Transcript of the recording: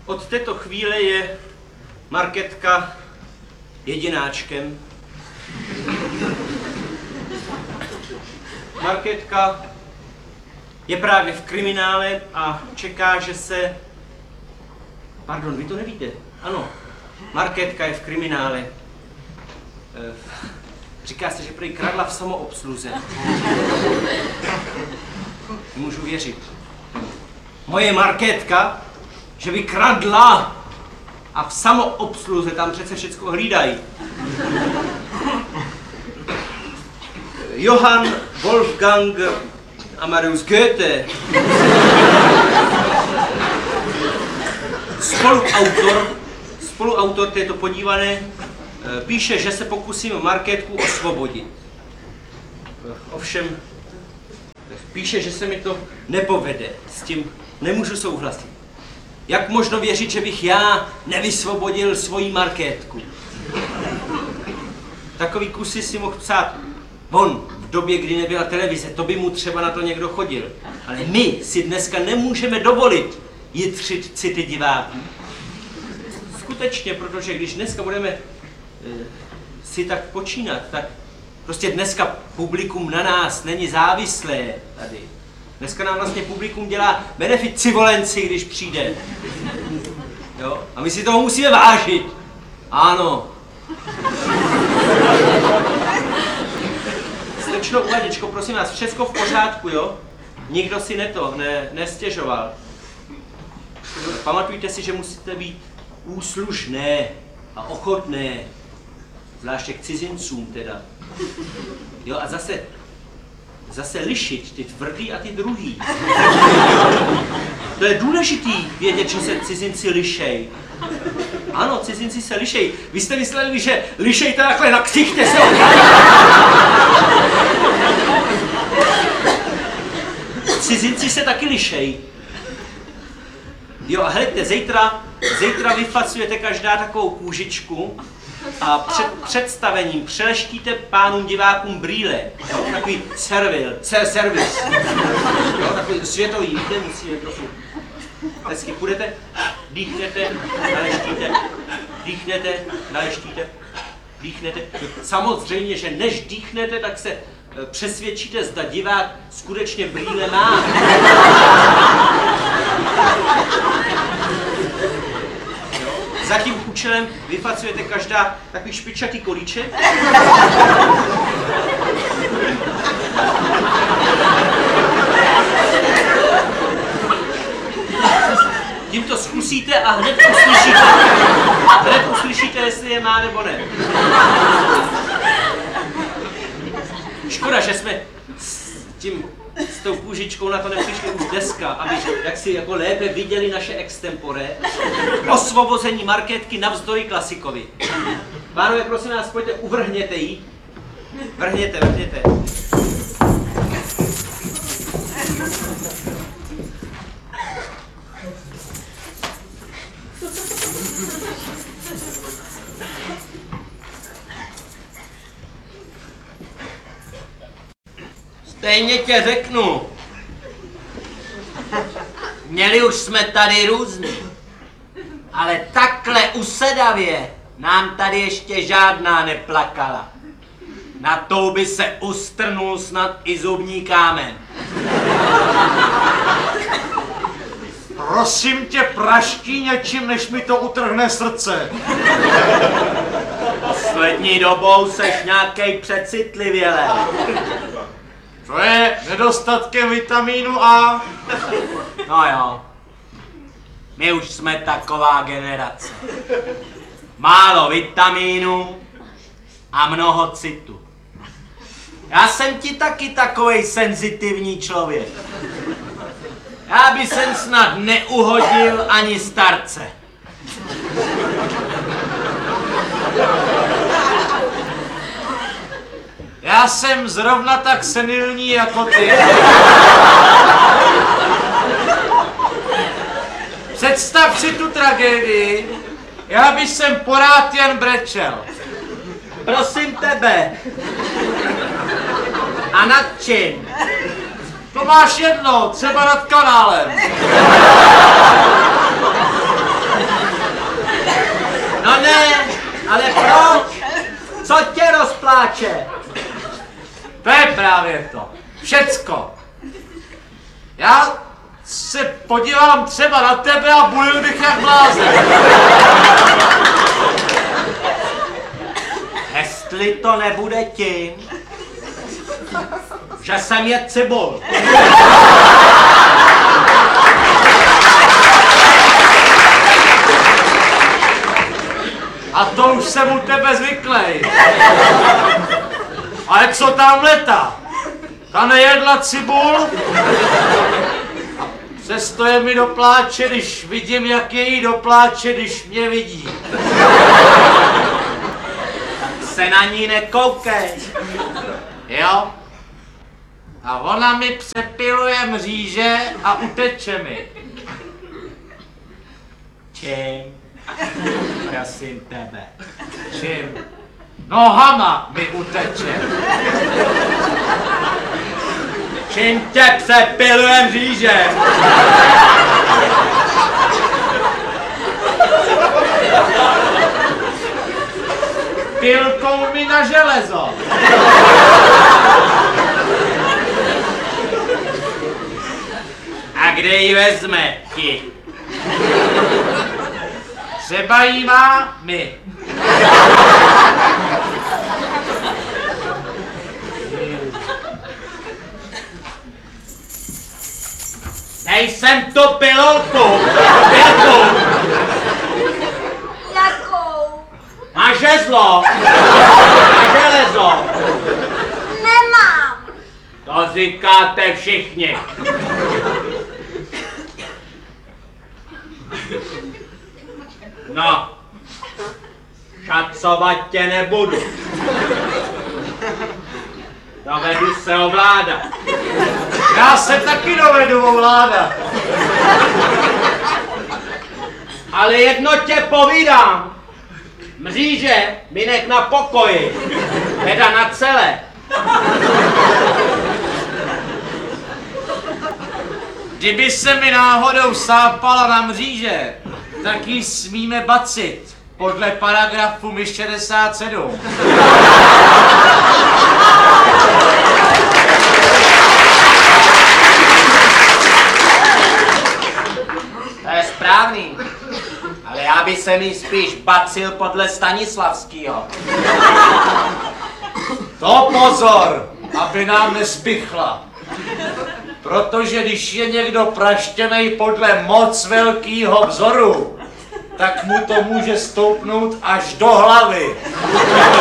Od této chvíle je Markétka jedináčkem. Markétka je právě v kriminále a čeká, že se... Pardon, vy to nevíte. Ano, Markétka je v kriminále. Říká se, že prý kradla v samoobsluze. Nemůžu věřit. Moje Markétka, že by kradla a v samoobsluze tam přece všecko hlídají. Johann Wolfgang Amadeus Goethe, spoluautor této podívané, píše, že se pokusím Markétku osvobodit. Ovšem, píše, že se mi to nepovede. S tím nemůžu souhlasit. Jak možno věřit, že bych já nevysvobodil svoji Markétku? Takový kusy si mohl psát on v době, kdy nebyla televize, to by mu třeba na to někdo chodil. Ale my si dneska nemůžeme dovolit jitřit city diváků. Skutečně, protože když dneska budeme si tak počínat, tak prostě dneska publikum na nás není závislé tady. Dneska nám vlastně publikum dělá beneficivolenci, když přijde. Jo? A my si toho musíme vážit. Ano. Slečno Uvaděčko, prosím vás, všechno v pořádku, jo? Nikdo si nestěžoval. Pamatujte si, že musíte být úslužné a ochotné. Zvláště k cizincům teda. Jo, a zase lišit ty tvrdý a ty druhý. To je důležitý vědět, že se cizinci lišej. Ano, cizinci se lišej. Vy jste mysleli, že lišejte takhle na ksichtě se Cizinci se taky lišej. Jo, a hleďte, zítra vyfacujete každá takovou kůžičku a před představením přeleštíte pánům divákům brýle. Jo, takový servis. Jo, takový světový, víte, musíme trochu. Hezky půjdete, dýchnete, naleštíte, dýchnete, naleštíte, dýchnete. Samozřejmě, že než dýchnete, tak se přesvědčíte, zda divák skutečně brýle má. Za tím účelem vyfacujete každá takový špičatý kolíček. Tím to zkusíte a hned uslyšíte, jestli je má nebo ne. Škoda, že jsme s tou kůžičkou na to nepřišli už dneska, aby jak si jako lépe viděli naše extempore. Osvobození Markétky navzdory klasikovi. Pánové, prosím vás, pojďte, uvrhněte jí. Vrhněte. Stejně tě řeknu. Měli už jsme tady různý. Ale takhle usedavě nám tady ještě žádná neplakala. Na tou by se ustrnul snad i zubní kámen. Prosím tě, praští něčím, než mi to utrhne srdce. Poslední dobou seš nějakej přecitlivěle. To je nedostatkem vitamínu A. No jo. My už jsme taková generace. Málo vitamínu a mnoho citu. Já jsem ti taky takovej senzitivní člověk. Já by jsem snad neuhodil ani starce. Já jsem zrovna tak senilní jako ty. Představ si tu tragédii, já bych sem porád jen brečel. Prosím tebe. A nad čím? To máš jedno, třeba nad kanálem. podívám třeba na tebe a budu bych jak blázen. Jestli to nebude tím, že jsem je cibul. A to už jsem u tebe zvyklý. A jak jsou tam leta? Ta nejedla cibul? Přesto je mi do pláče, když vidím, jak je jí do pláče, když mě vidí. Se na ní nekoukej. Jo? A ona mi přepiluje mříže a uteče mi. Čím? Prosím tebe. Čím? Nohama mi uteče. Čím tě přepiluje mříže? Pilkou mi na železo. A kde ji vezme ti? Třeba jí má my. Nejsem to pilolku! Pilku! Jakou? Má žezlo! Má železo! Nemám. To říkáte všichni. No, šacovat tě nebudu. Dovedu se ovládat. Já se taky dovedu ovládat. Ale jedno tě povídám. Mříže mi nech na pokoji. Teda na celé. Kdyby se mi náhodou sápala na mříže, tak ji smíme bacit. Podle paragrafu mi 67. To je správný. Ale já by se mi spíš bacil podle Stanislavského. To pozor, aby nám nespichla. Protože když je někdo praštěnej podle moc velkýho vzoru, tak mu to může stoupnout až do hlavy.